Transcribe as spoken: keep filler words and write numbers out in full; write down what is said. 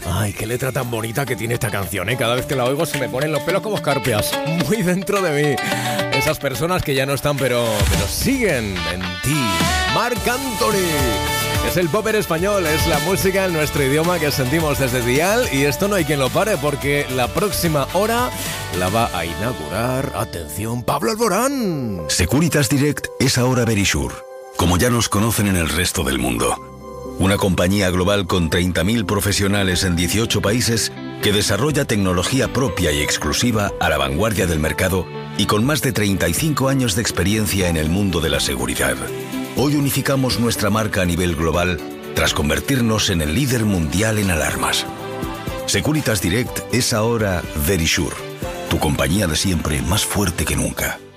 Ay, qué letra tan bonita que tiene esta canción, ¿eh? Cada vez que la oigo se me ponen los pelos como escarpias, muy dentro de mí. Esas personas que ya no están, pero, pero siguen en ti. Marc Anthony. Es el pop en español, es la música en nuestro idioma que sentimos desde Dial, y esto no hay quien lo pare porque la próxima hora la va a inaugurar, atención, Pablo Alborán. Securitas Direct es ahora Verisure, como ya nos conocen en el resto del mundo. Una compañía global con treinta mil profesionales en dieciocho países que desarrolla tecnología propia y exclusiva a la vanguardia del mercado y con más de treinta y cinco años de experiencia en el mundo de la seguridad. Hoy unificamos nuestra marca a nivel global tras convertirnos en el líder mundial en alarmas. Securitas Direct es ahora Verisure, tu compañía de siempre más fuerte que nunca.